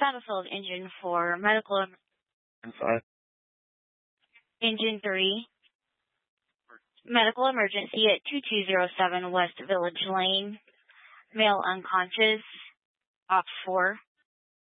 Battlefield Engine 4, medical And 5. Engine 3, medical emergency at 2207 West Village Lane, male unconscious, Op 4.